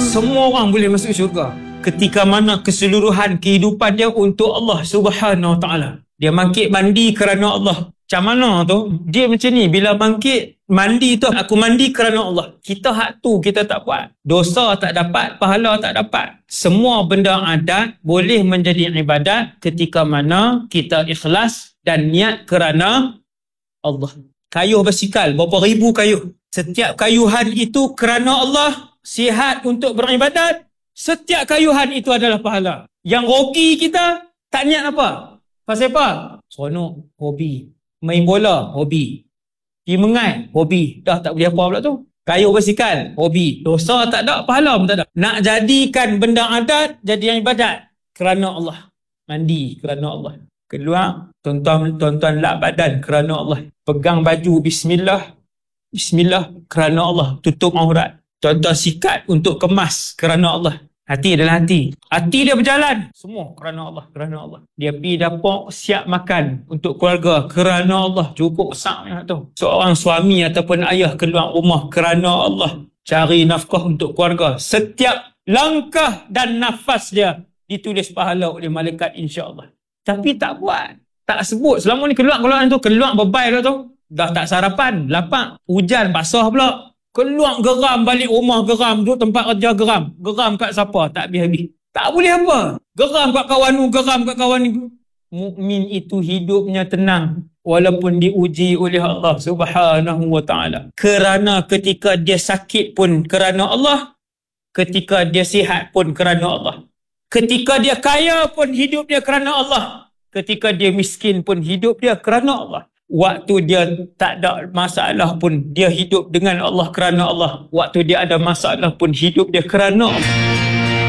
semua orang boleh masuk syurga ketika mana keseluruhan kehidupan dia untuk Allah Subhanahu Wa Taala. Dia bangkit mandi kerana Allah. Macam mana tu? Dia macam ni, bila bangkit mandi tu, aku mandi kerana Allah. Kita hak tu kita tak buat. Dosa tak dapat, pahala tak dapat. Semua benda adat boleh menjadi ibadat ketika mana kita ikhlas dan niat kerana Allah. Kayuh basikal, berapa ribu kayuh. Setiap kayuhan itu kerana Allah, sihat untuk beribadat. Setiap kayuhan itu adalah pahala. Yang rogi kita tak niat apa? Pasal apa? Seronok, hobi. Main bola, hobi. Pergi mengai, hobi. Dah tak boleh apa pula tu. Kayuh basikal, hobi. Dosa tak ada, pahala pun tak ada. Nak jadikan benda adat jadi yang ibadat kerana Allah. Mandi kerana Allah. Keluar, tuan-tuan lap badan kerana Allah. Pegang baju, bismillah. Bismillah kerana Allah. Tutup aurat. Tuan-tuan sikat untuk kemas kerana Allah. Hati adalah hati. Hati dia berjalan. Semua kerana Allah. Kerana Allah. Dia pergi dapur siap makan untuk keluarga. Kerana Allah. Cukup besar tu. Seorang suami ataupun ayah keluar rumah kerana Allah. Cari nafkah untuk keluarga. Setiap langkah dan nafas dia ditulis pahala oleh malaikat insya-Allah. Tapi tak buat. Tak sebut. Selama ni keluar tu. Keluar bebai dah tu. Dah tak sarapan. Lapar. Hujan basah pula. Keluar geram balik rumah, geram duduk tempat kerja, geram kat siapa tak habis-habis. Tak boleh apa. Geram kat kawan tu, geram kat kawan ni. Mukmin itu hidupnya tenang walaupun diuji oleh Allah Subhanahu Wa Taala. Kerana ketika dia sakit pun kerana Allah, ketika dia sihat pun kerana Allah. Ketika dia kaya pun hidup dia kerana Allah. Ketika dia miskin pun hidup dia kerana Allah. Waktu dia tak ada masalah pun dia hidup dengan Allah kerana Allah. Waktu dia ada masalah pun hidup dia kerana Allah.